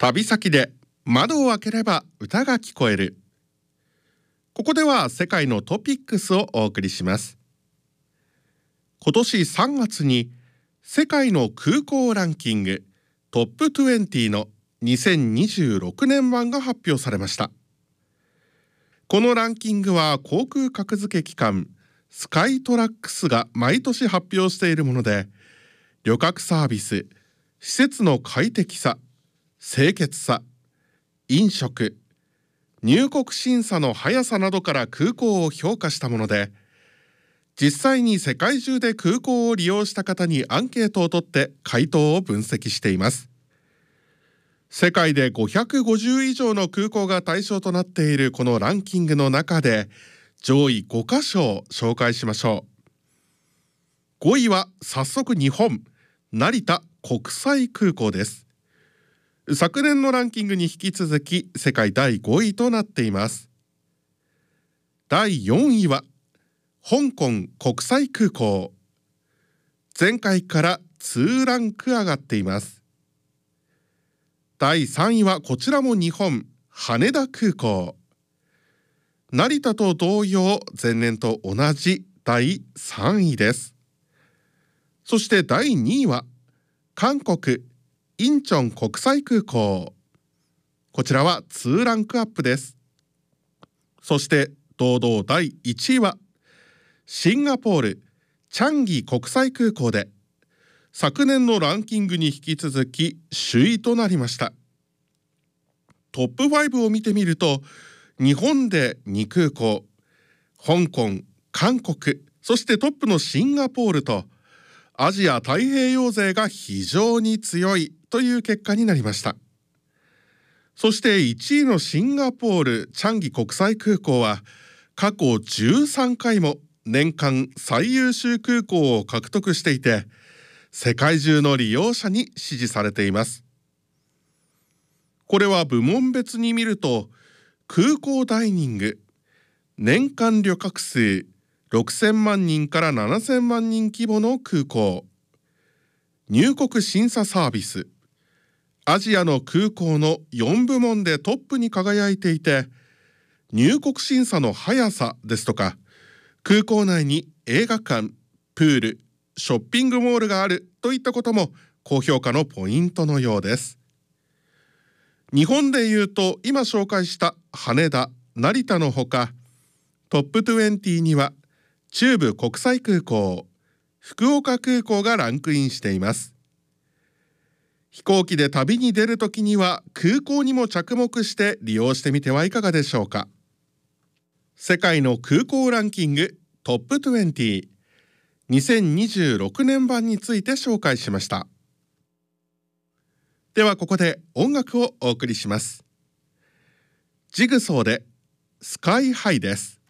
旅先で窓を開ければ歌が聞こえる。ここでは世界のトピックスをお送りします。今年3月に世界の空港ランキングトップ20の2026年版が発表されました。このランキングは航空格付け機関スカイトラックスが毎年発表しているもので、旅客サービス、施設の快適さ、清潔さ、飲食、入国審査の速さなどから空港を評価したもので、実際に世界中で空港を利用した方にアンケートを取って回答を分析しています。世界で550以上の空港が対象となっているこのランキングの中で上位5カ所を紹介しましょう。5位は早速日本、成田国際空港です。昨年のランキングに引き続き世界第5位となっています。第4位は香港国際空港。前回から2ランク上がっています。第3位はこちらも日本、羽田空港。成田と同様、前年と同じ第3位です。そして第2位は韓国インチョン国際空港。こちらは2ランクアップです。そして堂々第1位はシンガポールチャンギ国際空港で昨年のランキングに引き続き首位となりました。トップ5を見てみると、日本で2空港、香港、韓国、そしてトップのシンガポールとアジア太平洋勢が非常に強いという結果になりました。そして1位のシンガポールチャンギ国際空港は過去13回も年間最優秀空港を獲得していて、世界中の利用者に支持されています。これは部門別に見ると、空港ダイニング年間旅客数6000万人から7000万人規模の空港、入国審査サービス、アジアの空港の4部門でトップに輝いていて、入国審査の速さですとか、空港内に映画館、プール、ショッピングモールがあるといったことも高評価のポイントのようです。日本でいうと今紹介した羽田、成田のほか、トップ20には中部国際空港、福岡空港がランクインしています。飛行機で旅に出るときには空港にも着目して利用してみてはいかがでしょうか。世界の空港ランキングトップ20、2026年版について紹介しました。ではここで音楽をお送りします。ジグソーでスカイハイです。